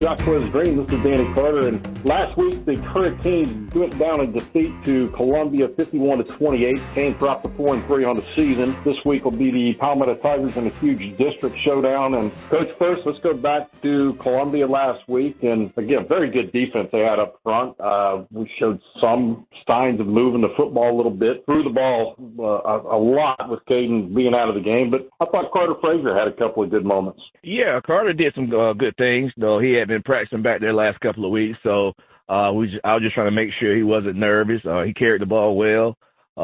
Jacquez Green, this is Danny Carter, and last week the Hurricanes went down in defeat to Columbia 51-28. Canes dropped to 4-3 on the season. This week will be the Palmetto Tigers in a huge district showdown. And Coach, first, let's go back to Columbia last week, and again, very good defense they had up front. We showed some signs of moving the football a little bit, threw the ball a lot with Caden being out of the game, but I thought Carter Frazier had a couple of good moments. Yeah, Carter did some good things, though he had been practicing back there last couple of weeks, so I was just trying to make sure he wasn't nervous. He carried the ball well.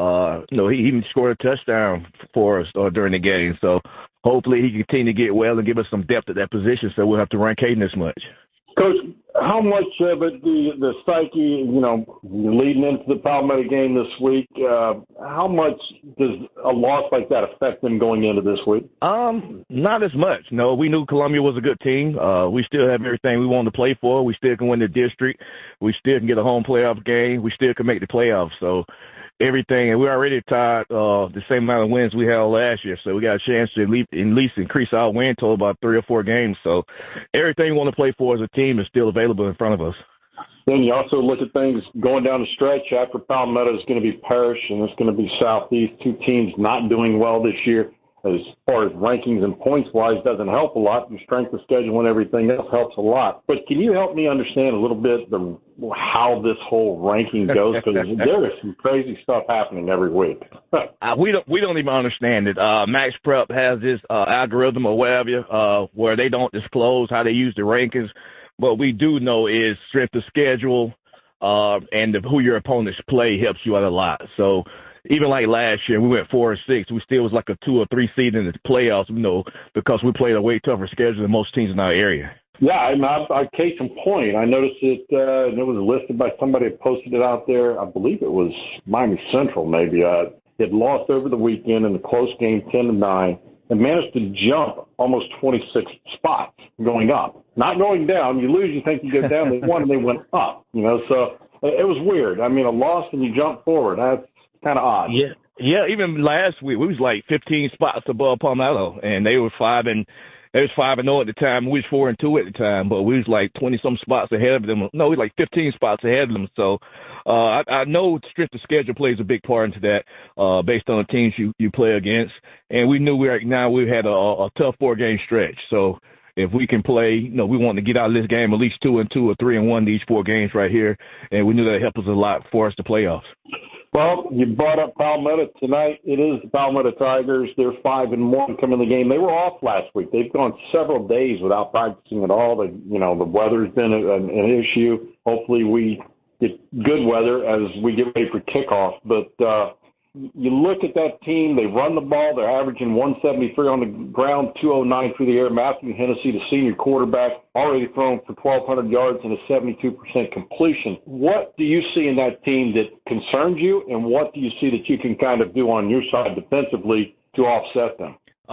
He even scored a touchdown for us during the game, so hopefully he can continue to get well and give us some depth at that position so we'll have to run Caden as much. Coach, how much of it, the psyche, leading into the Palmetto game this week, how much does a loss like that affect them going into this week? Not as much. No, we knew Columbia was a good team. We still have everything we wanted to play for. We still can win the district. We still can get a home playoff game. We still can make the playoffs. So everything, and we already tied the same amount of wins we had last year, so we got a chance to at least increase our win total about 3 or 4 games. So everything we want to play for as a team is still available in front of us. Then you also look at things going down the stretch. After Palmetto is going to be Parrish, and it's going to be Southeast, 2 teams not doing well this year. As far as rankings and points-wise, doesn't help a lot. Your strength of schedule and everything else helps a lot. But can you help me understand a little bit how this whole ranking goes? Because there is some crazy stuff happening every week. We don't even understand it. Max Prep has this algorithm or whatever where they don't disclose how they use the rankings. What we do know is strength of schedule and who your opponents play helps you out a lot. So even like last year, we went 4-6. We still was like a 2 or 3 seed in the playoffs, because we played a way tougher schedule than most teams in our area. Yeah, I case in point, I noticed it, and it was listed by somebody that posted it out there. I believe it was Miami Central, maybe. It lost over the weekend in a close game, 10-9, and managed to jump almost 26 spots going up. Not going down. You lose, you think you go down. They won, and they went up. So it was weird. I mean, a loss and you jump forward. That's kind of odd. Yeah. Even last week, we was like 15 spots above Palmetto, and they were 5-0 at the time. We was 4-2 at the time, but we was like 20-some spots ahead of them. No, we was like 15 spots ahead of them. So I know strength of schedule plays a big part into that based on the teams you play against. And we knew we had a tough 4-game stretch. So if we can play, we want to get out of this game at least 2-2 or 3-1 these 4 games right here. And we knew that helped us a lot for us to playoffs. Well, you brought up Palmetto tonight. It is the Palmetto Tigers. They're 5-1 coming in the game. They were off last week. They've gone several days without practicing at all. The weather's been an issue. Hopefully we get good weather as we get ready for kickoff. But you look at that team, they run the ball. They're averaging 173 on the ground, 209 through the air. Matthew Hennessy, the senior quarterback, already thrown for 1,200 yards and a 72% completion. What do you see in that team that concerns you, and what do you see that you can kind of do on your side defensively to offset them?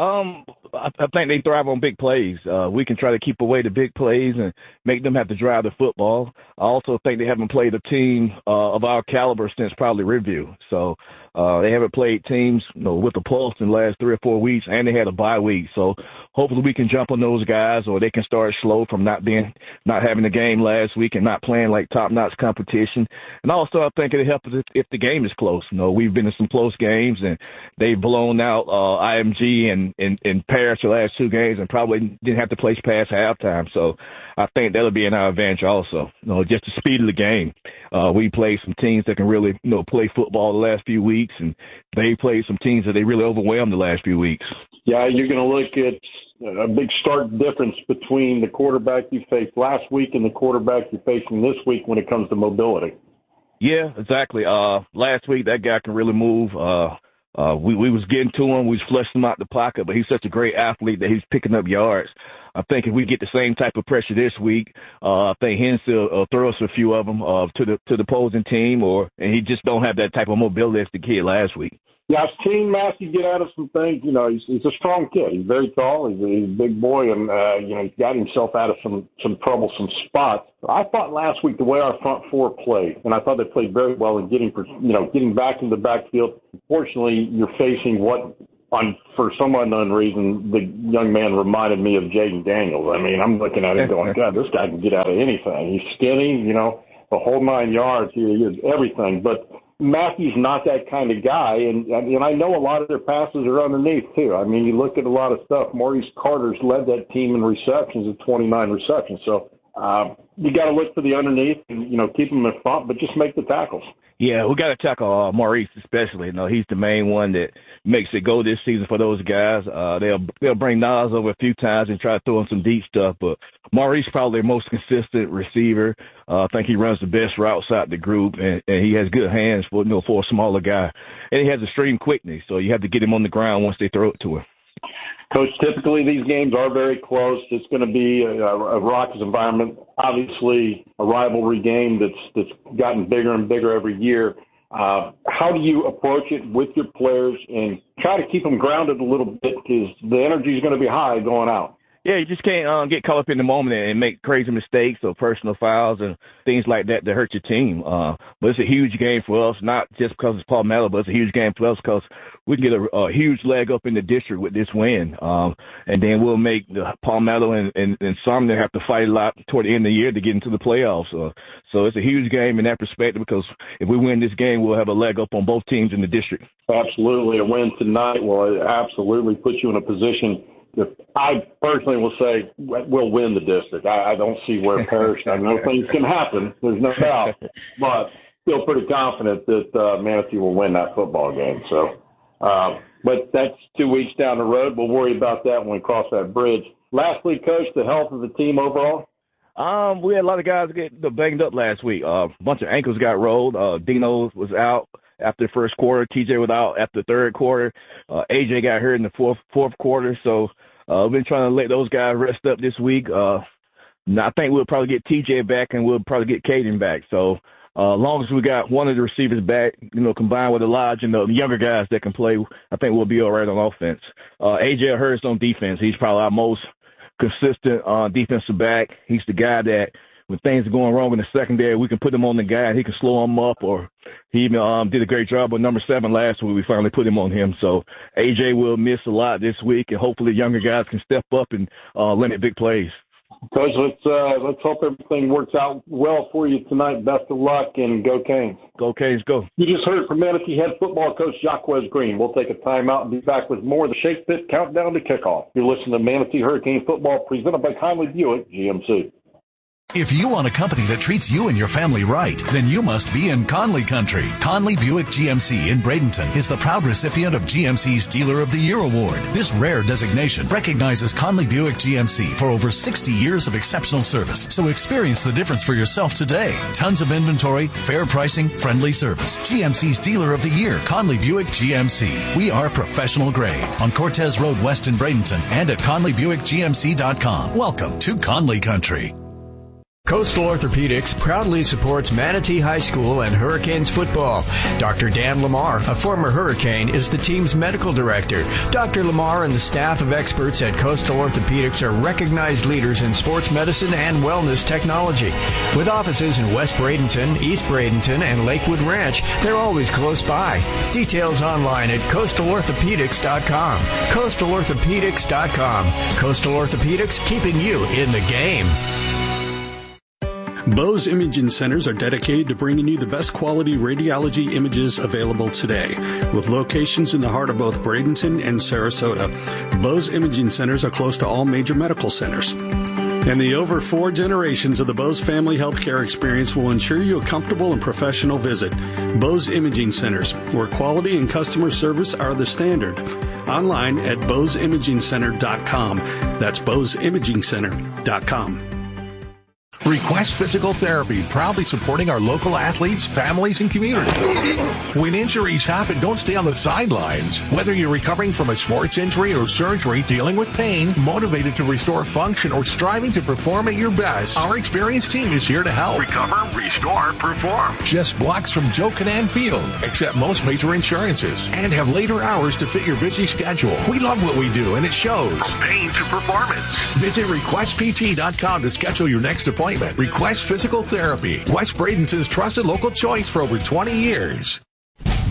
I think they thrive on big plays. We can try to keep away the big plays and make them have to drive the football. I also think they haven't played a team of our caliber since probably Review. So they haven't played teams with a pulse in the last 3 or 4 weeks, and they had a bye week. So hopefully we can jump on those guys, or they can start slow from not having a game last week and not playing like top-notch competition. And also I think it'll help us if the game is close. We've been in some close games, and they've blown out IMG and Parrish the last 2 games and probably didn't have to play past halftime. So I think that'll be in our advantage also. Just the speed of the game. We played some teams that can really, play football the last few weeks, and they played some teams that they really overwhelmed the last few weeks. Yeah, you're going to look at a big stark difference between the quarterback you faced last week and the quarterback you're facing this week when it comes to mobility. Yeah, exactly. Last week, that guy can really move. We was getting to him. We was flushing him out the pocket, but he's such a great athlete that he's picking up yards. I think if we get the same type of pressure this week, I think Hennessy will throw us a few of them to the opposing team, and he just don't have that type of mobility as the kid last week. Yeah, I've seen Matthew get out of some things. He's a strong kid. He's very tall. He's a big boy, and he's got himself out of some troublesome spots. I thought last week the way our front 4 played, and I thought they played very well in getting back in the backfield. Unfortunately, you're facing what for some unknown reason, the young man reminded me of Jaden Daniels. I mean, I'm looking at him going, God, this guy can get out of anything. He's skinny, the whole 9 yards. He is everything. But Matthew's not that kind of guy, and I know a lot of their passes are underneath, too. I mean, you look at a lot of stuff. Maurice Carter's led that team in receptions at 29 receptions. So you got to look for the underneath and, keep them in front, but just make the tackles. Yeah, we got to tackle Maurice especially. He's the main one that makes it go this season for those guys. They'll bring Nas over a few times and try to throw in some deep stuff, but Maurice probably the most consistent receiver. I think he runs the best routes out the group, and he has good hands for a smaller guy. And he has extreme quickness, so you have to get him on the ground once they throw it to him. Coach, typically these games are very close. It's going to be a raucous environment. Obviously, a rivalry game that's gotten bigger and bigger every year. How do you approach it with your players and try to keep them grounded a little bit because the energy is going to be high going out? Yeah, you just can't get caught up in the moment and make crazy mistakes or personal fouls and things like that hurt your team. But it's a huge game for us, not just because it's Palmetto, but it's a huge game for us because we can get a huge leg up in the district with this win. And then we'll make the Palmetto and Sumner have to fight a lot toward the end of the year to get into the playoffs. So it's a huge game in that perspective because if we win this game, we'll have a leg up on both teams in the district. Absolutely. A win tonight will absolutely put you in a position. I personally will say we'll win the district. I don't see where Parrish. I know things can happen. There's no doubt. But feel pretty confident that Manatee will win that football game. So, but that's 2 weeks down the road. We'll worry about that when we cross that bridge. Lastly, Coach, the health of the team overall? We had a lot of guys get banged up last week. A bunch of ankles got rolled. Dino was out after the first quarter. TJ was out after the third quarter. AJ got hurt in the fourth quarter. So we've been trying to let those guys rest up this week. I think we'll probably get TJ back and we'll probably get Caden back. So as long as we got one of the receivers back, combined with Elijah and the younger guys that can play, I think we'll be all right on offense. AJ Hurst on defense. He's probably our most consistent defensive back. He's the guy that when things are going wrong in the secondary, we can put him on the guy and he can slow him up, or he even did a great job with number 7 last week. We finally put him on him. So AJ will miss a lot this week, and hopefully younger guys can step up and limit big plays. Coach, let's hope everything works out well for you tonight. Best of luck, and go Canes. Go Canes, go. You just heard from Manatee head football coach Jacques Green. We'll take a timeout and be back with more of the Shake Pit Countdown to Kickoff. You're listening to Manatee Hurricane Football presented by Conley Buick GMC. If you want a company that treats you and your family right, then you must be in Conley Country. Conley Buick GMC in Bradenton is the proud recipient of GMC's Dealer of the Year Award. This rare designation recognizes Conley Buick GMC for over 60 years of exceptional service. So experience the difference for yourself today. Tons of inventory, fair pricing, friendly service. GMC's Dealer of the Year, Conley Buick GMC. We are professional grade on Cortez Road West in Bradenton and at ConleyBuickGMC.com. Welcome to Conley Country. Coastal Orthopedics proudly supports Manatee High School and Hurricanes football. Dr. Dan Lamar, a former Hurricane, is the team's medical director. Dr. Lamar and the staff of experts at Coastal Orthopedics are recognized leaders in sports medicine and wellness technology. With offices in West Bradenton, East Bradenton, and Lakewood Ranch, they're always close by. Details online at coastalorthopedics.com. coastalorthopedics.com. Coastal Orthopedics, keeping you in the game. Bose Imaging Centers are dedicated to bringing you the best quality radiology images available today. With locations in the heart of both Bradenton and Sarasota, Bose Imaging Centers are close to all major medical centers. And the over 4 generations of the Bose family healthcare experience will ensure you a comfortable and professional visit. Bose Imaging Centers, where quality and customer service are the standard. Online at BoseImagingCenter.com. That's BoseImagingCenter.com. Request Physical Therapy, proudly supporting our local athletes, families, and community. When injuries happen, don't stay on the sidelines. Whether you're recovering from a sports injury or surgery, dealing with pain, motivated to restore function, or striving to perform at your best, our experienced team is here to help. Recover, restore, perform. Just blocks from Joe Canaan Field. Accept most major insurances and have later hours to fit your busy schedule. We love what we do, and it shows. From pain to performance. Visit requestpt.com to schedule your next appointment. Request Physical Therapy, West Bradenton's trusted local choice for over 20 years.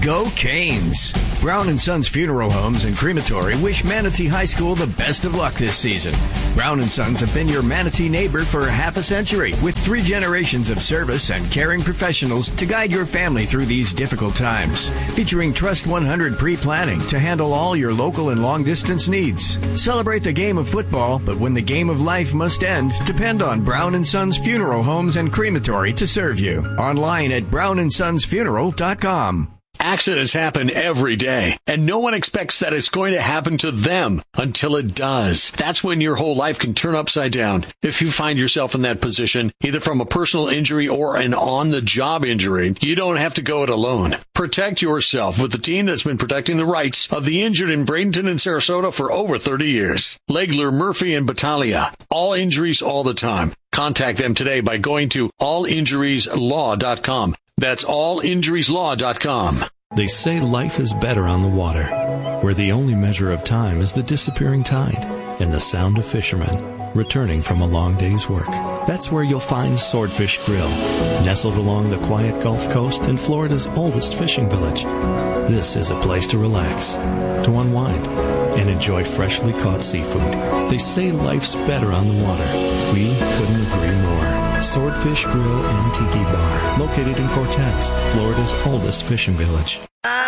Go Canes! Brown & Sons Funeral Homes and Crematory wish Manatee High School the best of luck this season. Brown & Sons have been your Manatee neighbor for half a century, with 3 generations of service and caring professionals to guide your family through these difficult times. Featuring Trust 100 pre-planning to handle all your local and long-distance needs. Celebrate the game of football, but when the game of life must end, depend on Brown & Sons Funeral Homes and Crematory to serve you. Online at brownsonsfuneral.com. Accidents happen every day, and no one expects that it's going to happen to them until it does. That's when your whole life can turn upside down. If you find yourself in that position, either from a personal injury or an on-the-job injury, you don't have to go it alone. Protect yourself with the team that's been protecting the rights of the injured in Bradenton and Sarasota for over 30 years. Legler, Murphy, and Battaglia. All injuries all the time. Contact them today by going to allinjurieslaw.com. That's allinjurieslaw.com. They say life is better on the water, where the only measure of time is the disappearing tide and the sound of fishermen returning from a long day's work. That's where you'll find Swordfish Grill, nestled along the quiet Gulf Coast in Florida's oldest fishing village. This is a place to relax, to unwind, and enjoy freshly caught seafood. They say life's better on the water. We couldn't agree more. Swordfish Grill and Tiki Bar, located in Cortez, Florida's oldest fishing village.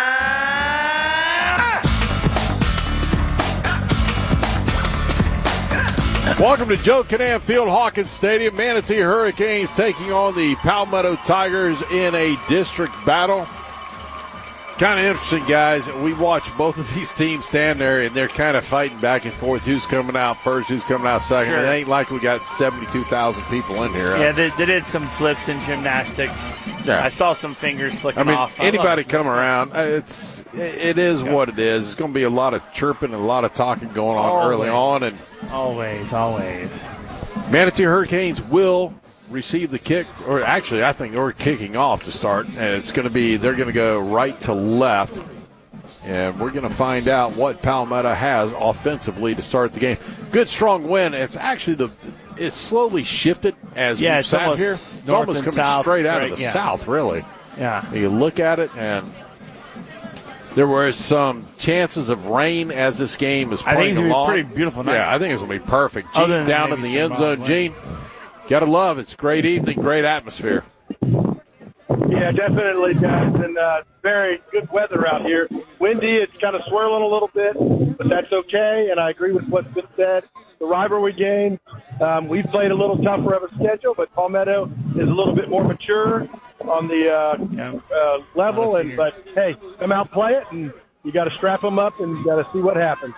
Welcome to Joe Kinnan Field, Hawkins Stadium. Manatee Hurricanes taking on the Palmetto Tigers in a district battle. Kind of interesting, guys. We watch both of these teams stand there, and they're kind of fighting back and forth. Who's coming out first, who's coming out second. Sure. It ain't like we got 72,000 people in here. Yeah, they did some flips in gymnastics. Yeah. I saw some fingers flicking off. Anybody come around, it is what it is. It's going to be a lot of chirping and a lot of talking going on early on. And Always. Manatee Hurricanes will receive the kick, or actually I think we're kicking off to start, and it's going to be, they're going to go right to left, and we're going to find out what Palmetto has offensively to start the game. Good strong win. It's actually it's slowly shifted as we've sat here. It's almost coming south, straight out of the south, really. Yeah. You look at it, and there were some chances of rain as this game is playing along. I think it's going to be a pretty beautiful night. Yeah, I think it's going to be perfect. Gene down in the end zone. Gene, gotta love it. It's a great evening, great atmosphere. Yeah, definitely, guys, and very good weather out here. Windy, it's kind of swirling a little bit, but that's okay, and I agree with what's been said. The rivalry game, we've played a little tougher of a schedule, but Palmetto is a little bit more mature on the level. But, hey, come out, play it, and you got to strap them up and you got to see what happens.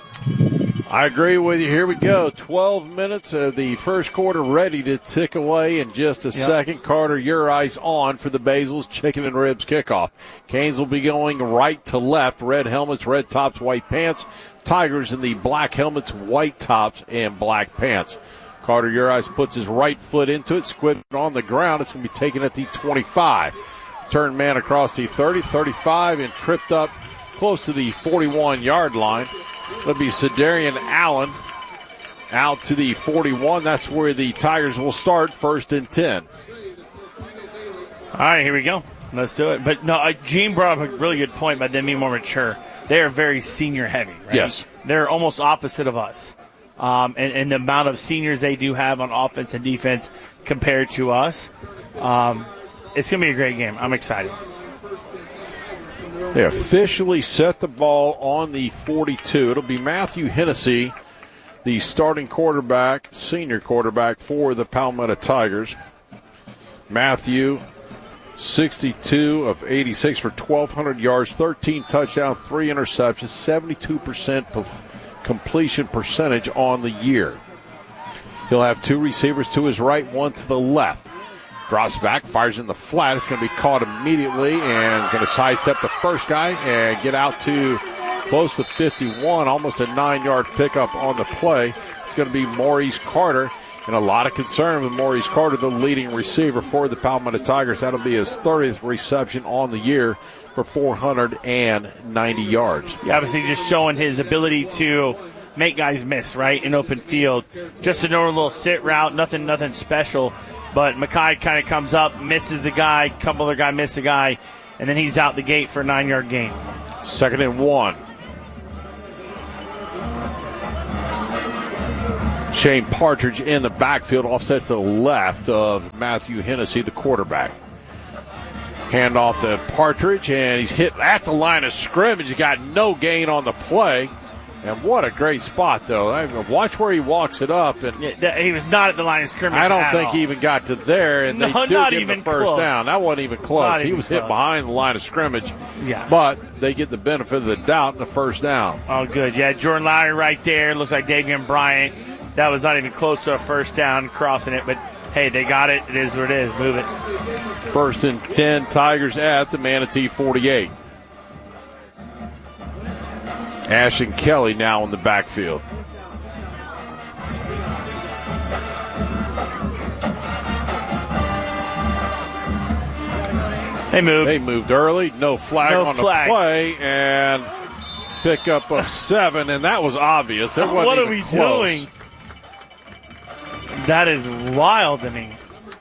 I agree with you. Here we go. 12 minutes of the first quarter ready to tick away in just a second. Carter, your eyes on for the Basil's Chicken and Ribs kickoff. Canes will be going right to left. Red helmets, red tops, white pants. Tigers in the black helmets, white tops, and black pants. Carter, your eyes puts his right foot into it, squid on the ground. It's going to be taken at the 25. Turn man across the 30, 35, and tripped up close to the 41-yard line. It'll be Cedarian Allen out to the 41. That's where the Tigers will start, 1st and 10. All right, here we go. Let's do it. But, no, Gene brought up a really good point about them being more mature. They are very senior-heavy, right? Yes. They're almost opposite of us. And the amount of seniors they do have on offense and defense compared to us, it's going to be a great game. I'm excited. They officially set the ball on the 42. It'll be Matthew Hennessy, the starting quarterback, senior quarterback for the Palmetto Tigers. Matthew, 62 of 86 for 1,200 yards, 13 touchdowns, 3 interceptions, 72% completion percentage on the year. He'll have 2 receivers to his right, 1 to the left. Drops back, fires in the flat. It's going to be caught immediately and is going to sidestep the first guy and get out to close to 51, almost a 9-yard pickup on the play. It's going to be Maurice Carter, and a lot of concern with Maurice Carter, the leading receiver for the Palmetto Tigers. That'll be his 30th reception on the year for 490 yards. Yeah, obviously just showing his ability to make guys miss, right, in open field. Just a normal little sit route, nothing special. But Mackay kind of comes up, misses the guy, couple other guy, miss the guy. and then he's out the gate for a 9-yard gain. 2nd and 1. Shane Partridge in the backfield, offset to the left of Matthew Hennessy, the quarterback. Handoff to Partridge, and he's hit at the line of scrimmage. He got no gain on the play. And what a great spot, though. Watch where he walks it up. And he was not at the line of scrimmage. I don't think he even got to there, and they do get him the first close. down. That wasn't even close. He was hit behind the line of scrimmage. Yeah. But they get the benefit of the doubt in the first down. Oh, good. Yeah, Jordan Lowry right there. Looks like Davian Bryant. That was not even close to a first down crossing it, but hey, they got it. It is what it is. Move it. 1st and 10, Tigers at the Manatee 48. Ashton Kelly now in the backfield. They moved. They moved early. No flag on the play, and pickup of 7, and that was obvious. What are we doing? That is wild to me.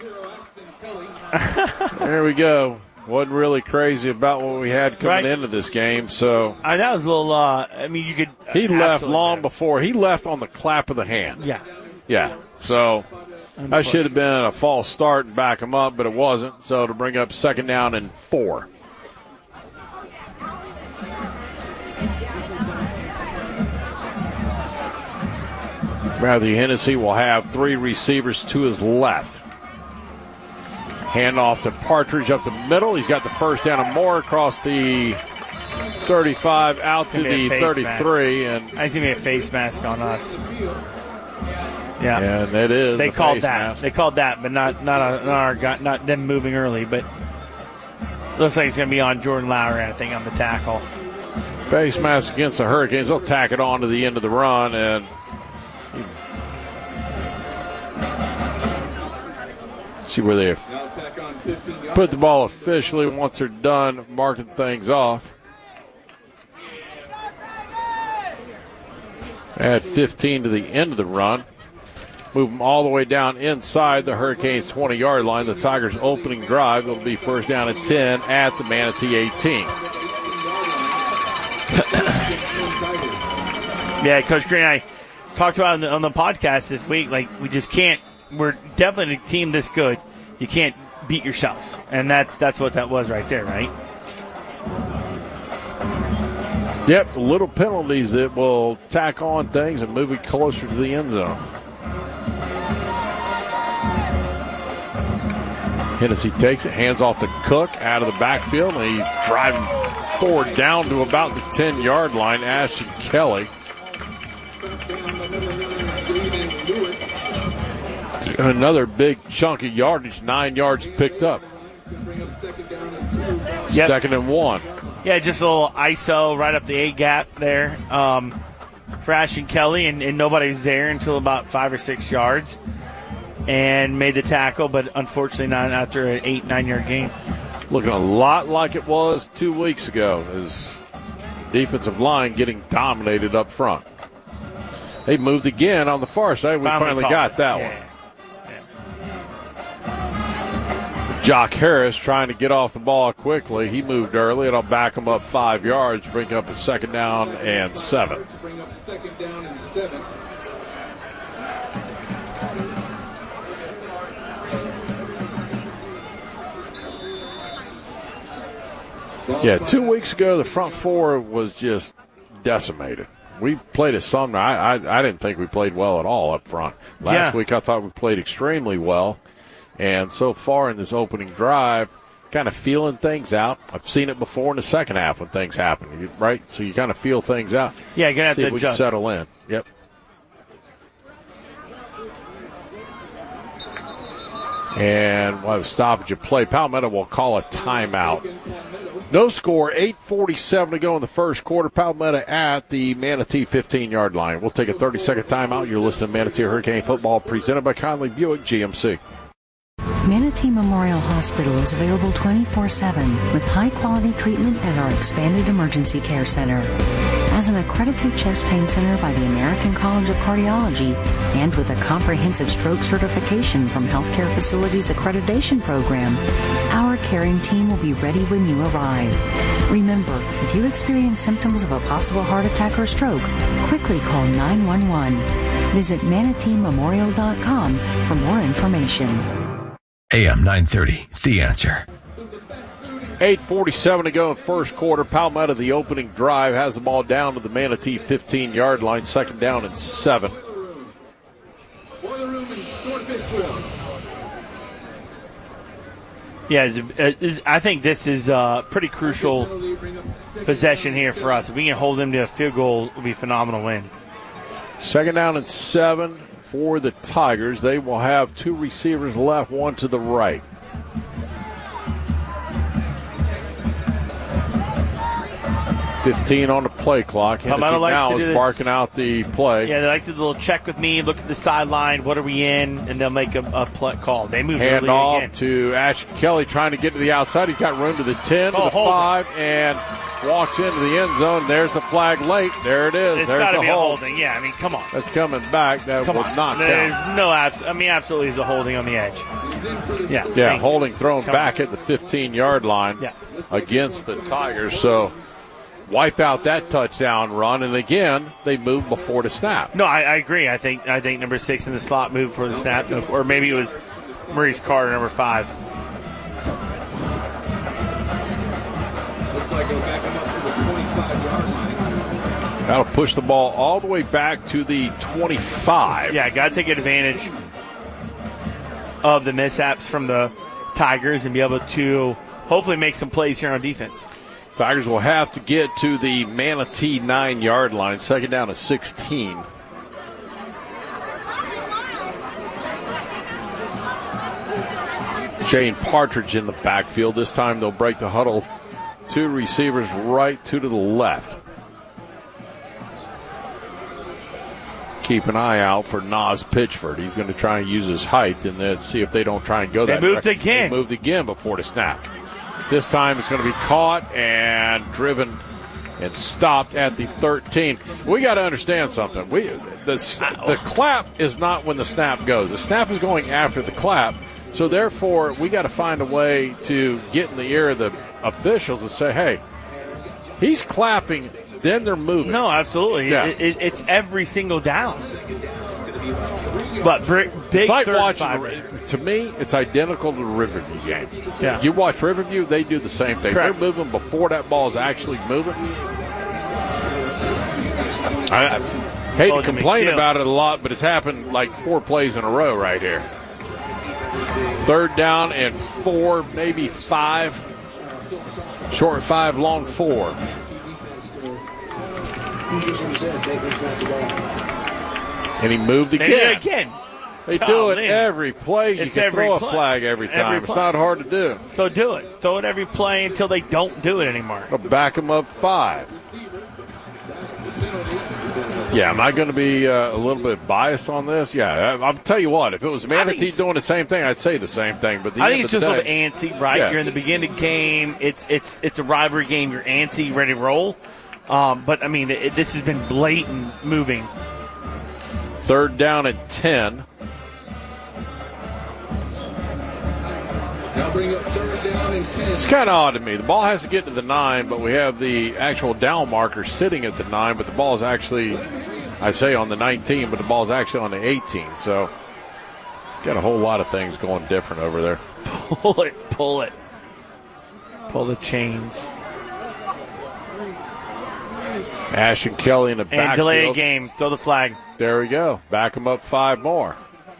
There we go. Wasn't really crazy about what we had coming into this game, so that was a little. You could. He left long before. He left on the clap of the hand. Yeah. So that should have been a false start and back him up, but it wasn't. So to bring up 2nd down and 4. Matthew Hennessy will have 3 receivers to his left. Handoff to Partridge up the middle. He's got the first down and more across the 35 out to the 33. And I think a face mask on us. Yeah, and it is. They called that. Mask. They called that, but not our guy, not them moving early. But looks like it's going to be on Jordan Lowry, I think, on the tackle. Face mask against the Hurricanes. They'll tack it on to the end of the run, and see where they put the ball officially once they're done marking things off. Add 15 to the end of the run. Move them all the way down inside the Hurricanes' 20-yard line. The Tigers' opening drive will be 1st down and 10 at the Manatee 18. Yeah, Coach Green, I talked about on the podcast this week. Like, we just can't. We're definitely a team this good. You can't beat yourselves, and that's what that was right there, right? Yep, little penalties that will tack on things and move it closer to the end zone. Hennessy takes it, hands off to Cook out of the backfield, and he's driving forward down to about the 10-yard line. Ashton Kelly. And another big chunk of yardage, 9 yards picked up. Yep. 2nd and 1. Yeah, just a little ISO right up the A gap there for Ashton Kelly, and nobody's there until about 5 or 6 yards, and made the tackle, but unfortunately not after an 8-9 yard gain. Looking a lot like it was 2 weeks ago. His defensive line getting dominated up front. They moved again on the far side. We finally got that one. Jock Harris trying to get off the ball quickly. He moved early. It'll back him up 5 yards, bring up a 2nd down and 7. Yeah, 2 weeks ago, the front four was just decimated. We played at Sumner. I didn't think we played well at all up front. Last week, I thought we played extremely well. And so far in this opening drive, kind of feeling things out. I've seen it before in the second half when things happen, right? So you kind of feel things out. Yeah, you're going to have to adjust. See if we can settle in. Yep. And we'll have a stoppage of play. Palmetto will call a timeout. No score, 8:47 to go in the first quarter. Palmetto at the Manatee 15-yard line. We'll take a 30-second timeout. You're listening to Manatee Hurricane Football presented by Conley Buick GMC. Manatee Memorial Hospital is available 24/7 with high-quality treatment at our expanded emergency care center. As an accredited chest pain center by the American College of Cardiology and with a comprehensive stroke certification from Healthcare Facilities Accreditation Program, our caring team will be ready when you arrive. Remember, if you experience symptoms of a possible heart attack or stroke, quickly call 911. Visit ManateeMemorial.com for more information. AM 930, The Answer. 8:47 to go in first quarter. Palmetto, the opening drive, has the ball down to the Manatee 15-yard line. Second down and 7. Yeah, I think this is a pretty crucial possession here for us. If we can hold them to a field goal, it will be a phenomenal win. Second down and 7 for the Tigers. They will have 2 receivers left, one to the right. .15 on the play clock. Hennessy now is barking out the play. Yeah, they like to do a little check with me, look at the sideline, what are we in, and they'll make a play call. They move hand early off again. To Ashton Kelly trying to get to the outside. He's got room to the 10, to the 5, and walks into the end zone. There's the flag late. There it is. It's There's got to the be a hold. holding. Yeah, I mean, come on. That's coming back. That would not There's count. no absolutely is a holding on the edge. Yeah, holding thrown back at the 15-yard line Yeah. against the Tigers. So wipe out that touchdown run, and again, they moved before the snap. No, I agree. I think number 6 in the slot moved for the snap, or maybe it was Maurice Carter, number 5. Looks like they'll back him up to the 25-yard line. That'll push the ball all the way back to the 25. Yeah, got to take advantage of the mishaps from the Tigers and be able to hopefully make some plays here on defense. Tigers will have to get to the Manatee 9-yard line. Second down to 16. Shane Partridge in the backfield. This time they'll break the huddle. 2 receivers right, 2 to the left. Keep an eye out for Nas Pitchford. He's going to try and use his height and then see if they don't try and go that direction. They moved again before the snap. This time it's going to be caught and driven and stopped at the 13. We got to understand something. The clap is not when the snap goes. The snap is going after the clap. So therefore, we got to find a way to get in the ear of the officials and say, "Hey, he's clapping." Then they're moving. No, absolutely. Yeah. It's every single down. But big it's like third watching. To me, it's identical to the Riverview game. Yeah. You watch Riverview; they do the same thing. Correct. They're moving before that ball is actually moving. I hate to complain about it a lot, but it's happened like 4 plays in a row right here. Third down and 4, maybe 5. Short 5, long 4. And he moved again. They do it every play. You can throw a flag every time. It's not hard to do. So do it. Throw it every play until they don't do it anymore. I'll back them up 5. Yeah, am I going to be a little bit biased on this? Yeah, I'll tell you what. If it was Manatee doing the same thing, I'd say the same thing. But I think it's just a little antsy, right? Yeah. You're in the beginning game. It's a rivalry game. You're antsy, ready to roll. But I mean, this has been blatant moving. Third down at 10. It's kind of odd to me. The ball has to get to the 9, but we have the actual down marker sitting at the 9, but the ball is actually, I say on the 19, but the ball is actually on the 18. So got a whole lot of things going different over there. Pull it. Pull the chains. Ashton Kelly in the backfield. And delay a game. Throw the flag. There we go. Back them up 5 more.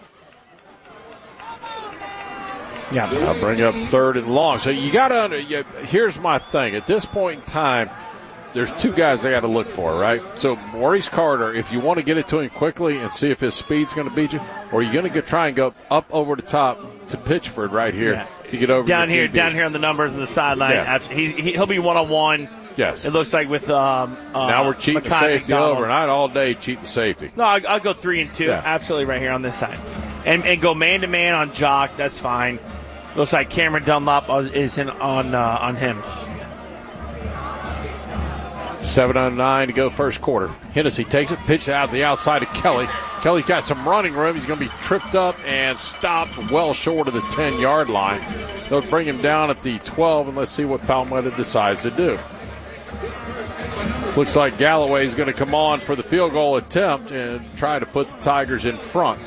Yeah, I'll bring up third and long. So you got to here's my thing. At this point in time, there's 2 guys they got to look for, right? So Maurice Carter, if you want to get it to him quickly and see if his speed's going to beat you, or you're going to try and go up over the top to Pitchford right here. Yeah. To get over down here on the numbers on the sideline. Yeah. He'll be one-on-one. Yes. It looks like with now we're cheating the safety McDonald. over, and I'd all day cheat the safety. No, I'll go 3 and 2. Yeah. Absolutely right here on this side. And go man-to-man on Jock. That's fine. Looks like Cameron Dunlop is on him. 7:09 to go first quarter. Hennessy takes it, pitches out to the outside to Kelly. Kelly's got some running room. He's going to be tripped up and stopped well short of the 10-yard line. They'll bring him down at the 12, and let's see what Palmetto decides to do. Looks like Galloway is going to come on for the field goal attempt and try to put the Tigers in front.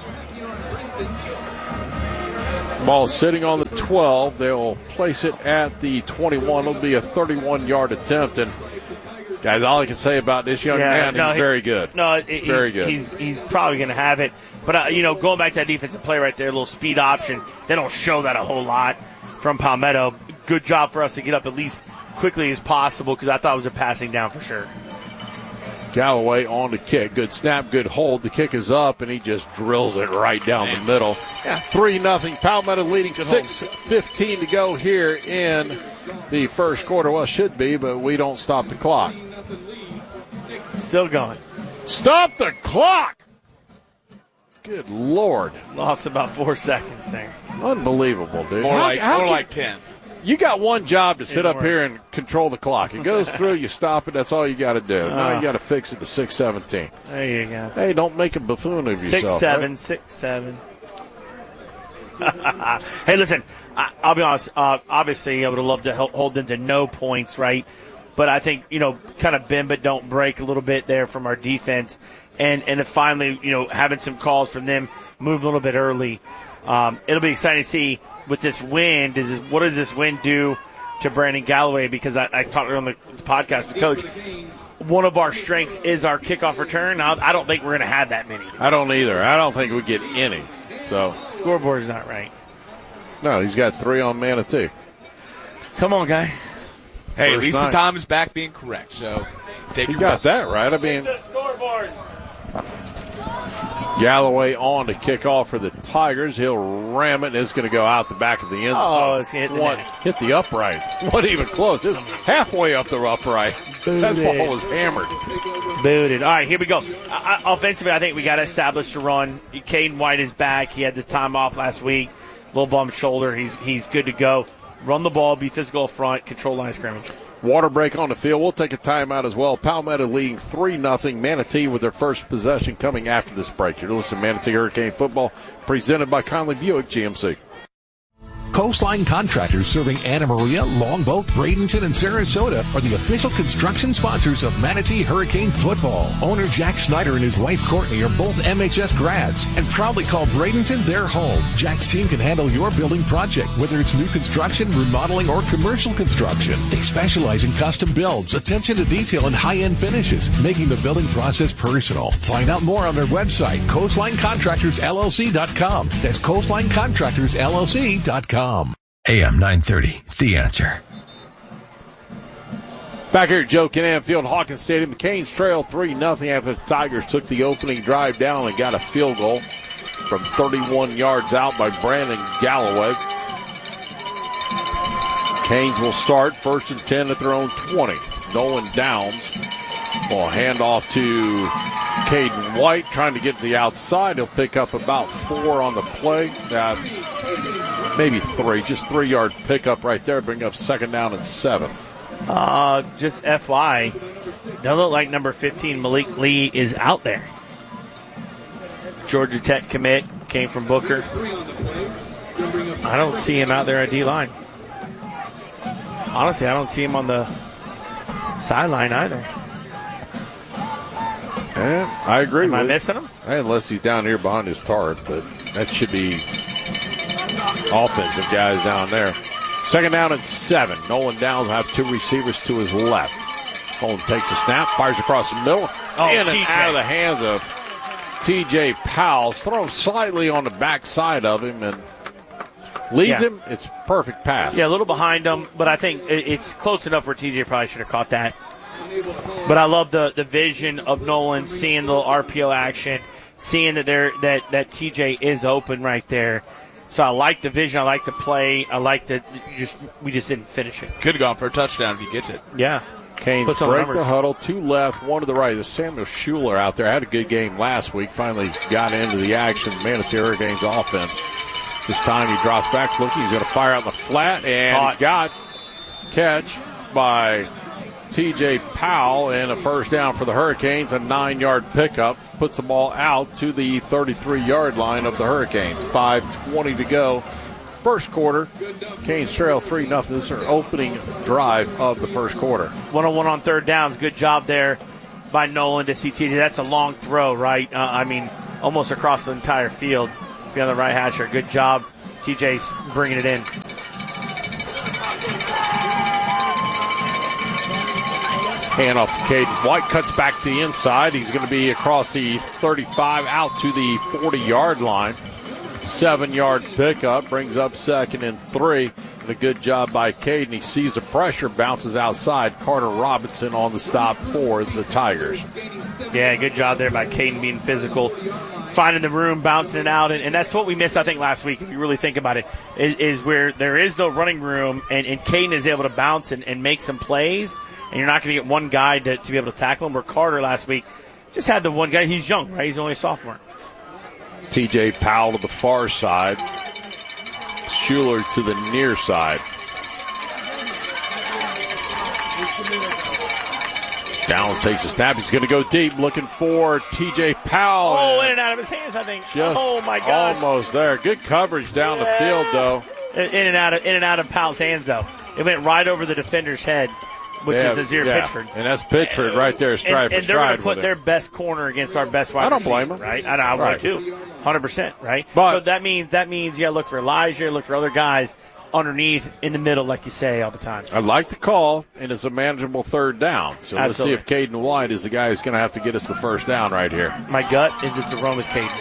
Ball sitting on the 12. They'll place it at the 21. It'll be a 31-yard attempt. And, guys, all I can say about this young man, he's very good. No, very good. He's probably going to have it. But, going back to that defensive play right there, a little speed option, they don't show that a whole lot from Palmetto. Good job for us to get up at least quickly as possible because I thought it was a passing down for sure. Galloway on the kick. Good snap, good hold. The kick is up, and he just drills it right down the middle. Yeah. 3-0. Palmetto leading 6:15 to go here in the first quarter. Well, it should be, but we don't stop the clock. Still going. Stop the clock! Good Lord. Lost about 4 seconds there. Unbelievable, dude. More like 10. You got one job to sit up here and control the clock. It goes through, you stop it, that's all you got to do. Now you got to fix it to 6:17. There you go. Hey, don't make a buffoon of yourself. 6-7. Hey, listen, I'll be honest. Obviously, I would have loved to hold them to no points, right? But I think, kind of bend but don't break a little bit there from our defense. And if finally, having some calls from them move a little bit early. It'll be exciting to see with this win. What does this win do to Brandon Galloway? Because I talked on the podcast with Coach. One of our strengths is our kickoff return. I don't think we're going to have that many. I don't either. I don't think we get any. So scoreboard is not right. No, he's got 3 on Manatee. Come on, guy. Hey, at least the time is back being correct. So take you got that right. I mean, scoreboard. Galloway on to kick off for the Tigers. He'll ram it, and it's going to go out the back of the end zone. Oh, it's going to hit the upright. Wasn't even close. It was halfway up the upright. That ball was hammered. Booted. All right, here we go. Offensively, I think we got to establish a run. Caden White is back. He had the time off last week. Little bum shoulder. He's good to go. Run the ball, be physical up front, control line of scrimmage. Water break on the field. We'll take a timeout as well. Palmetto leading 3-0. Manatee with their first possession coming after this break. You're listening to Manatee Hurricane Football, presented by Conley Buick GMC. Coastline Contractors, serving Anna Maria, Longboat, Bradenton, and Sarasota, are the official construction sponsors of Manatee Hurricane Football. Owner Jack Snyder and his wife Courtney are both MHS grads and proudly call Bradenton their home. Jack's team can handle your building project, whether it's new construction, remodeling, or commercial construction. They specialize in custom builds, attention to detail, and high-end finishes, making the building process personal. Find out more on their website, CoastlineContractorsLLC.com. That's CoastlineContractorsLLC.com. AM 930, The Answer. Back here at Joe Kinnan Field, Hawkins Stadium, the Canes trail 3-0 after the Tigers took the opening drive down and got a field goal from 31 yards out by Brandon Galloway. Canes will start 1st and 10 at their own 20. Nolan Downs will hand off to Caden White, trying to get to the outside. He'll pick up about 4 on the play. Maybe 3, just 3-yard pickup right there. Bring up 2nd down and 7. Just FY, doesn't look like number 15, Malik Lee, is out there. Georgia Tech commit, came from Booker. I don't see him out there at D-line. Honestly, I don't see him on the sideline either. Yeah, I agree. Am I missing him? Unless he's down here behind his tarp, but that should be offensive guys down there. 2nd down and 7. Nolan Downs will have 2 receivers to his left. Nolan takes a snap, fires across the middle, in and out of the hands of T.J. Powell. Thrown slightly on the backside of him and leads him. It's perfect pass. Yeah, a little behind him, but I think it's close enough where T.J. probably should have caught that. But I love the vision of Nolan, seeing the RPO action, seeing that that TJ is open right there. So I like the vision. I like the play. I like that we just didn't finish it. Could have gone for a touchdown if he gets it. Yeah. Canes break the huddle, 2 left, 1 to the right. The Samuel Schuler out there had a good game last week. Finally got into the action. Manatee Hurricanes offense. This time he drops back looking. He's going to fire out in the flat, and he's got catch by T.J. Powell, and a first down for the Hurricanes, a 9-yard pickup. Puts the ball out to the 33-yard line of the Hurricanes. 5:20 to go. First quarter. Canes trail 3-0. This is their opening drive of the first quarter. 1-on-1 on third downs. Good job there by Nolan to see TJ. That's a long throw, right? Almost across the entire field. Beyond the right hasher. Good job. TJ's bringing it in. Hand off to Caden White. Cuts back to the inside. He's going to be across the 35 out to the 40-yard line. 7-yard pickup. Brings up 2nd and 3. And a good job by Caden. He sees the pressure. Bounces outside. Carter Robinson on the stop for the Tigers. Yeah, good job there by Caden being physical. Finding the room, bouncing it out. And that's what we missed, I think, last week, if you really think about it, is where there is no running room and Caden is able to bounce and make some plays. And you're not going to get one guy to be able to tackle him. Where Carter last week just had the one guy. He's young, right? He's only a sophomore. T.J. Powell to the far side. Schuler to the near side. Downs takes a snap. He's going to go deep, looking for T.J. Powell. Oh, in and out of his hands, I think. Just oh my gosh! Almost there. Good coverage down the field, though. In and out of Powell's hands, though. It went right over the defender's head, which is Nazir Pitchford. And that's Pitchford right there, stride for stride. And they're going to put their best corner against our best wide receiver. I don't blame them. Right? I would too. 100%, right? But so that means you got to look for Elijah, look for other guys underneath, in the middle, like you say all the time. I like the call, and it's a manageable third down. So let's see if Caden White is the guy who's going to have to get us the first down right here. My gut is it's a run with Caden.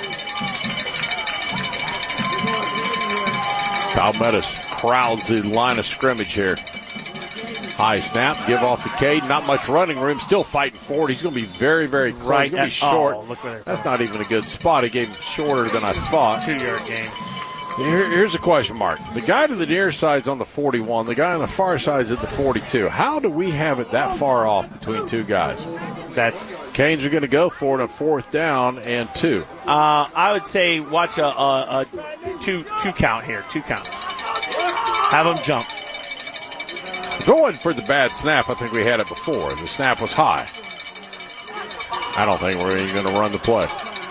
Palmettos crowds the line of scrimmage here. High snap, give off to Caden. Not much running room. Still fighting forward. He's going to be very, very close. Right. He's going to be short. Oh, look where they're That's not even a good spot. He gave him shorter than I thought. 2-yard game. Here's a question mark. The guy to the near side's on the 41. The guy on the far side's at the 42. How do we have it that far off between two guys? Canes are going to go for it on 4th down and 2. I would say watch a two count here. 2 count. Have them jump. Going for the bad snap, I think we had it before. The snap was high. I don't think we're even going to run the play.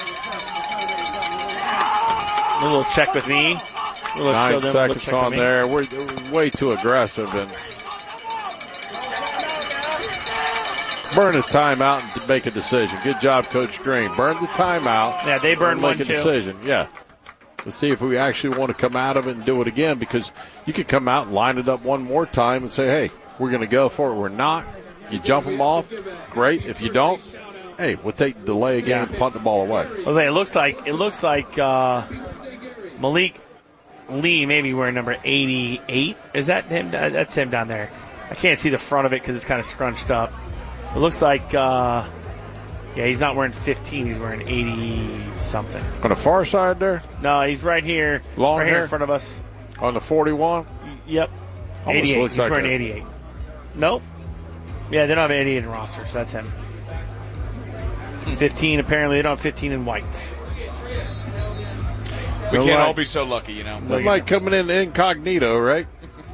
A little check with me. 9 seconds on there. We're way too aggressive and burn a timeout and make a decision. Good job, Coach Green. Burn the timeout. Yeah, they burned one too. Make a too. decision. Yeah. Let's see if we actually want to come out of it and do it again, because you could come out and line it up one more time and say, hey, we're going to go for it. We're not. You jump them off. Great. If you don't, hey, we'll take the delay again and punt the ball away. Okay, it looks like Malik Lee maybe wearing number 88. Is that him? That's him down there. I can't see the front of it because it's kind of scrunched up. It looks like, he's not wearing 15. He's wearing 80-something. On the far side there? No, he's right here. Long right hair? Here in front of us. On the 41? Yep. Almost 88. looks He's like wearing 88. Nope. Yeah, they don't have 88 in roster, so that's him. 15, apparently. They don't have 15 in whites. We can't all be so lucky, you know. They're like coming in incognito, right?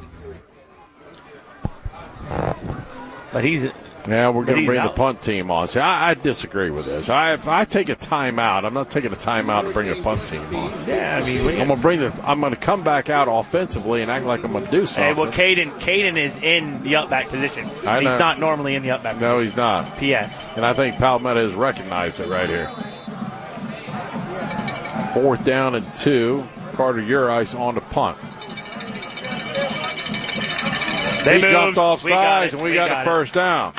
But he's... Yeah, we're going to bring the punt team on. See, I disagree with this. If I take a timeout, I'm not taking a timeout to bring a punt team on. Yeah, I mean, I'm going to come back out offensively and act like I'm going to do something. Hey, well, Caden is in the up back position. He's not normally in the up back position. No, he's not. P.S. And I think Palmetto has recognized it right here. 4th down and 2. Carter Urice on the punt. He jumped off sides, and we got the first down.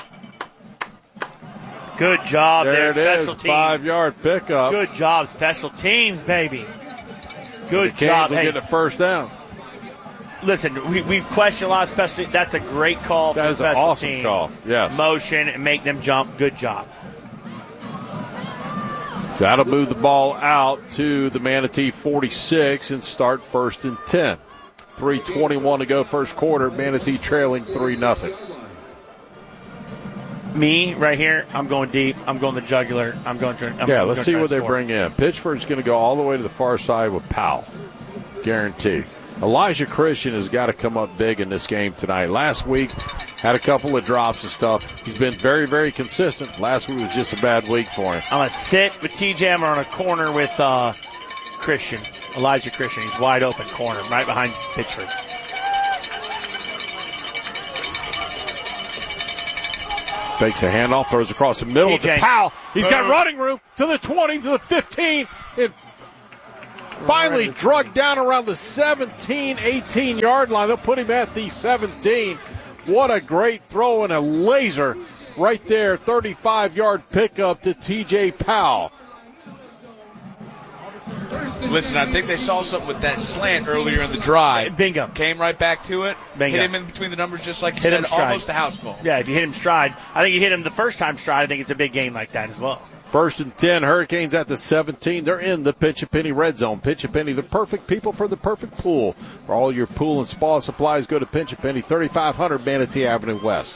Good job there, There special it is, teams. 5-yard pickup. Good job, special teams, baby. Good the job. Canes will get the first down. Listen, we question a lot of special teams. That's a great call that for special special awesome teams. Call. Yes. Motion and make them jump. Good job. So that'll move the ball out to the Manatee 46 and start 1st and 10. 3:21 to go first quarter. Manatee trailing 3-0. Me, right here, I'm going deep. I'm going the jugular. Let's see what they bring in. Pitchford's going to go all the way to the far side with Powell. Guarantee. Elijah Christian has got to come up big in this game tonight. Last week, Had a couple of drops and stuff. He's been very, very consistent. Last week was just a bad week for him. I'm going to sit with TJ. I'm on a corner with Christian, Elijah Christian. He's wide open corner, right behind Pitchford. Takes a handoff, throws across the middle to Powell. He's got running room to the 20, to the 15. It finally drug down around the 17, 18-yard line. They'll put him at the 17. What a great throw and a laser right there. 35-yard pickup to T.J. Powell. Listen, I think they saw something with that slant earlier in the drive. Bingo. Came right back to it. Bingo. Hit him in between the numbers just like you said, almost a house ball. Yeah, if you hit him stride. I think you hit him the first time stride. I think it's a big gain like that as well. 1st and 10, Hurricanes at the 17. They're in the Pinch A Penny red zone. Pinch A Penny, the perfect people for the perfect pool. For all your pool and spa supplies, go to Pinch A Penny, 3500 Manatee Avenue West.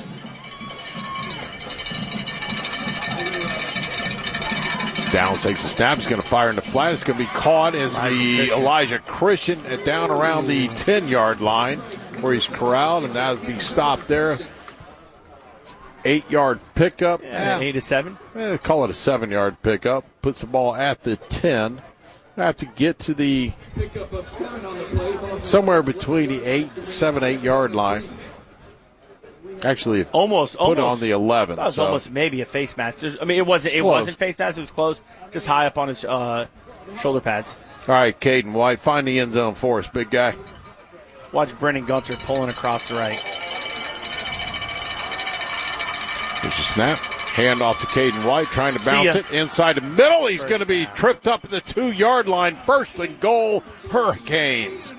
Downs takes a snap. He's going to fire in the flat. It's going to be caught as Elijah Christian down around the 10-yard line where he's corralled, and that would be stopped there. 8-yard pickup. 8 to 7. Call it a 7-yard pickup. Puts the ball at the 10. I have to get to the somewhere between the 7, 8-yard line. Actually, almost it on the 11. That was almost maybe a face mask. I mean, it wasn't face mask. It was close, just high up on his shoulder pads. All right, Caden White, find the end zone for us, big guy. Watch Brennan Gunter pulling across the right. There's a snap. Hand off to Caden White, trying to bounce it inside the middle. He's going to be tripped up at the 2-yard line. 1st and goal, Hurricanes.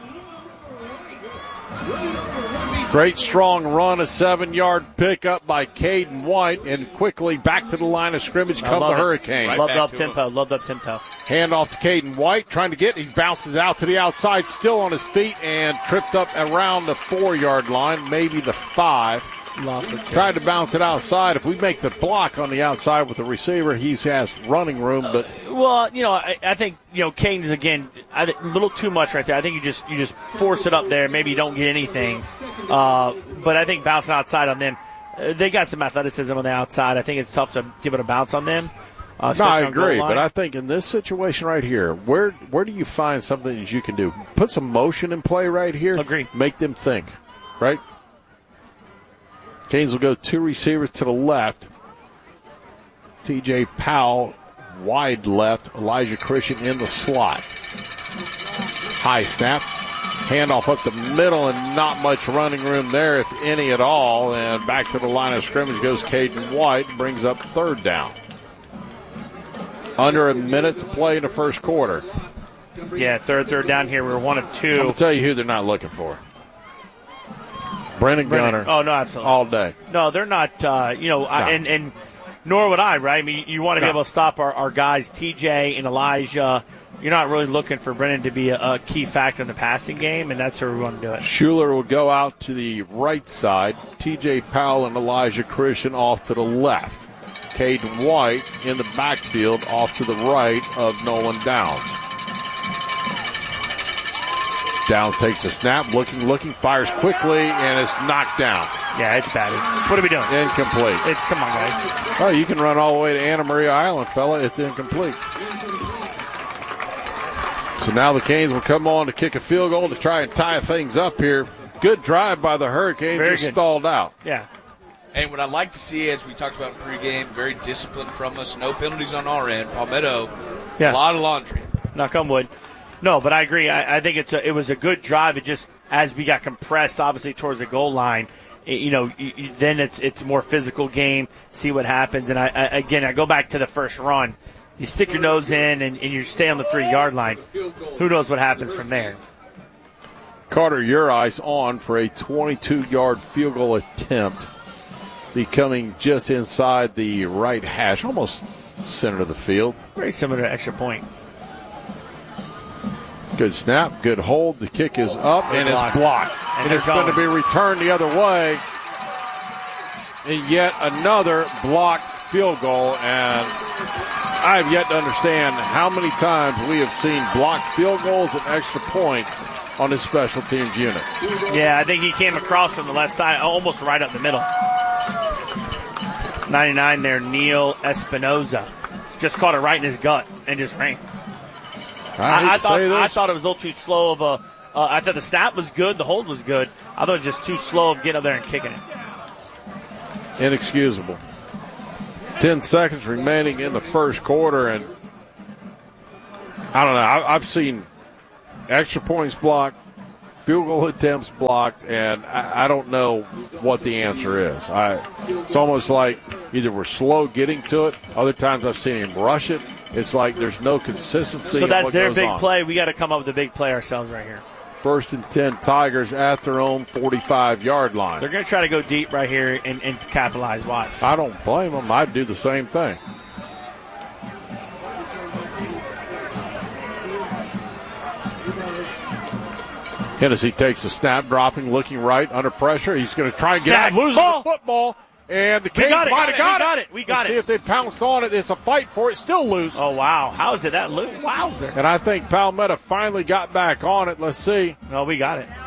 Great strong run, a 7-yard pickup by Caden White, and quickly back to the line of scrimmage come the Hurricanes. Loved up tempo. Hand off to Caden White, trying to get. He bounces out to the outside, still on his feet, and tripped up around the 4-yard line, maybe the 5. Tried to bounce it outside. If we make the block on the outside with the receiver, he has running room. But well, I think Caden's again a little too much right there. I think you just force it up there. Maybe you don't get anything. But I think bouncing outside on them, they got some athleticism on the outside. I think it's tough to give it a bounce on them. No, I agree, but I think in this situation right here, where do you find something that you can do? Put some motion in play right here. Agreed. Make them think, right? Canes will go 2 receivers to the left. T.J. Powell wide left. Elijah Christian in the slot. High snap. Handoff up the middle and not much running room there, if any at all. And back to the line of scrimmage goes Caden White. Brings up 3rd down. Under a minute to play in the first quarter. Yeah, third down here. We're 1 of 2. I'm going to tell you who they're not looking for. Brennan Gunter. Oh, no, absolutely. All day. No, they're not, no. And nor would I, right? I mean, you want to be able to stop our guys, TJ and Elijah. You're not really looking for Brennan to be a key factor in the passing game, and that's where we want to do it. Schuler will go out to the right side. TJ Powell and Elijah Christian off to the left. Caden White in the backfield off to the right of Nolan Downs. Downs takes the snap, looking, fires quickly, and it's knocked down. Yeah, it's batted. What are we doing? Incomplete. Come on, guys. Oh, you can run all the way to Anna Maria Island, fella. It's incomplete. So now the Canes will come on to kick a field goal to try and tie things up here. Good drive by the Hurricanes. Very just good. Stalled out. Yeah. And what I'd like to see, as we talked about in pregame, very disciplined from us. No penalties on our end. Palmetto, a lot of laundry. Knock on wood. No, but I agree. I think it was a good drive. It just, as we got compressed, obviously, towards the goal line, then it's a more physical game, see what happens. And I go back to the first run. You stick your nose in and you stay on the 3-yard line. Who knows what happens from there? Carter Urice on for a 22-yard field goal attempt. Becoming just inside the right hash, almost center of the field. Very similar to extra point. Good snap, good hold. The kick is up and it's blocked. And it's going to be returned the other way. And yet another blocked field goal. And I have yet to understand how many times we have seen blocked field goals and extra points on this special teams unit. Yeah, I think he came across from the left side, almost right up the middle. 99 there, Neil Espinoza. Just caught it right in his gut and just ran. I thought it was a little too slow of a I thought the snap was good, the hold was good. I thought it was just too slow of getting up there and kicking it. Inexcusable. 10 seconds remaining in the first quarter, and I don't know. I've seen extra points blocked, field goal attempts blocked, and I don't know what the answer is. It's almost like either we're slow getting to it. Other times I've seen him rush it. It's like there's no consistency. So that's their big on. play. We got to come up with a big play ourselves right here. 1st and 10 Tigers at their own 45-yard line. They're going to try to go deep right here and capitalize. Watch. I don't blame them. I'd do the same thing. Hennessy takes the snap, dropping, looking right, under pressure. He's going to try and get out, loses the football, and the Canes might have got it. We got it. See if they pounced on it. It's a fight for it. Still loose. Oh, wow. How is it that loose? Wowzer. And I think Palmetto finally got back on it. Let's see. No, we got it.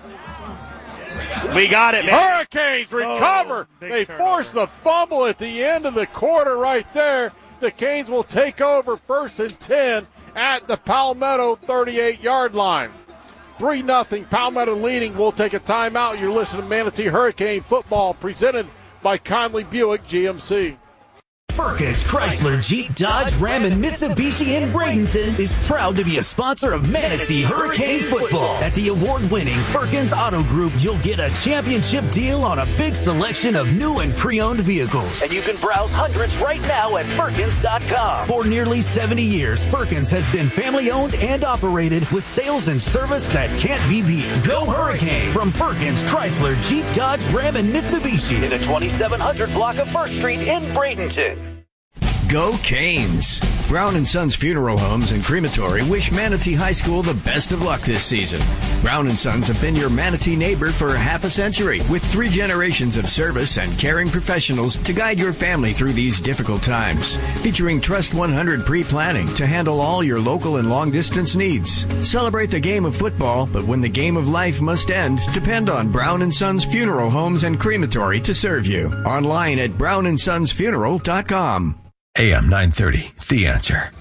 We got it, man. Hurricanes recover. They force the fumble at the end of the quarter right there. The Canes will take over 1st and 10 at the Palmetto 38-yard line. 3-0, Palmetto leading. We'll take a timeout. You're listening to Manatee Hurricane Football presented by Conley Buick GMC. Firkins Chrysler Jeep Dodge Ram and Mitsubishi in Bradenton is proud to be a sponsor of Manatee Hurricane Football. At the award-winning Firkins Auto Group, you'll get a championship deal on a big selection of new and pre-owned vehicles. And you can browse hundreds right now at Firkins.com. For nearly 70 years, Firkins has been family-owned and operated with sales and service that can't be beat. Go Hurricane from Firkins Chrysler Jeep Dodge Ram and Mitsubishi in the 2700 block of 1st Street in Bradenton. Go Canes! Brown & Sons Funeral Homes and Crematory wish Manatee High School the best of luck this season. Brown & Sons have been your Manatee neighbor for half a century, with 3 generations of service and caring professionals to guide your family through these difficult times. Featuring Trust 100 pre-planning to handle all your local and long-distance needs. Celebrate the game of football, but when the game of life must end, depend on Brown & Sons Funeral Homes and Crematory to serve you. Online at brownandsonsfuneral.com. AM 930, The Answer.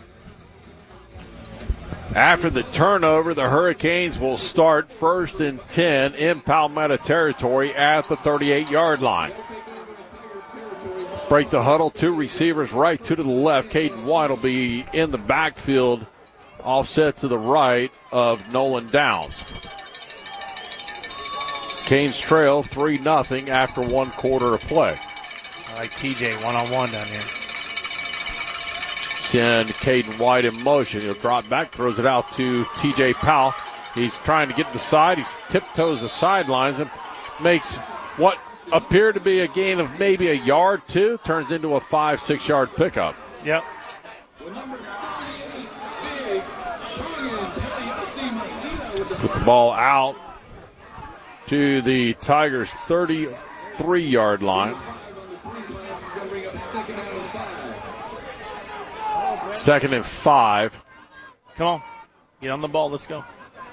After the turnover, the Hurricanes will start 1st and 10 in Palmetto territory at the 38-yard line. Break the huddle, 2 receivers right, 2 to the left. Caden White will be in the backfield, offset to the right of Nolan Downs. Canes trail 3-0 after 1 quarter of play. I like TJ one-on-one down here. Send Caden White in motion. He'll drop back, throws it out to TJ Powell. He's trying to get to the side. He tiptoes the sidelines and makes what appeared to be a gain of maybe a yard, 2. Turns into a 5-6 yard pickup. Yep. Put the ball out to the Tigers' 33-yard line. 2nd and 5. Come on. Get on the ball. Let's go.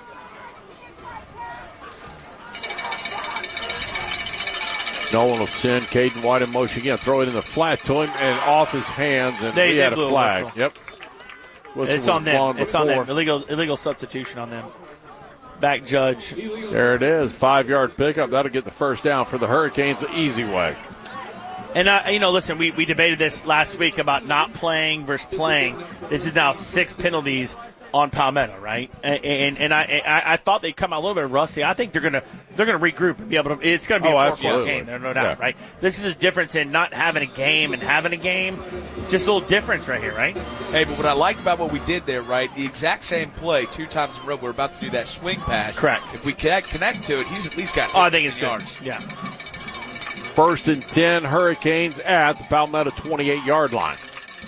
Nolan will send Caden White in motion again. Throw it in the flat to him and off his hands, and he had a flag. Whistle. Yep. Whistle it's on them. It's on them. before. Illegal substitution on them. Back judge. There it is. 5-yard pickup. That'll get the first down for the Hurricanes the easy way. And, listen, we debated this last week about not playing versus playing. This is now 6 penalties on Palmetto, right? And I thought they'd come out a little bit rusty. I think they're gonna regroup and be able to. It's gonna be a 4-4 game. There's no doubt, right? This is the difference in not having a game and having a game. Just a little difference right here, right? Hey, but what I liked about what we did there, right? The exact same play 2 times in a row. We're about to do that swing pass. Correct. If we connect to it, he's at least got. I think it's yards. Good. Yeah. 1st and 10, Hurricanes at the Palmetto 28-yard line.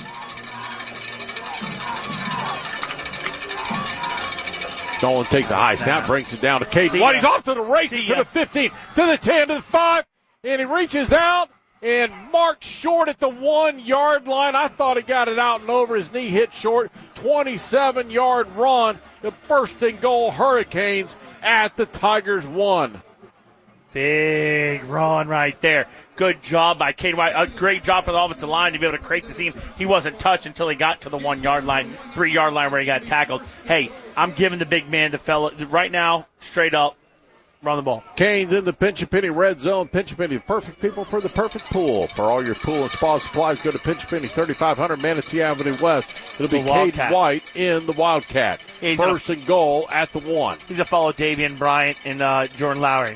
Nolan takes a high snap, brings it down to Caden White. He's off to the races, to the 15, to the 10, to the 5, and he reaches out and marked short at the 1 yard line. I thought he got it out and over. His knee hit short. 27-yard run. The first and goal Hurricanes at the Tigers 1. Big run right there. Good job by Caden White. A great job for the offensive line to be able to create the seam. He wasn't touched until he got to the 1 yard line, 3 yard line where he got tackled. Hey, I'm giving the big man the fella right now, straight up, run the ball. Canes in the Pinch A Penny red zone. Pinch A Penny, the perfect people for the perfect pool. For all your pool and spa supplies, go to Pinch A Penny, 3500 Manatee Avenue West. It'll be Caden White in the Wildcat. First and goal at the 1. He's going to follow Davian Bryant and Jordan Lowry.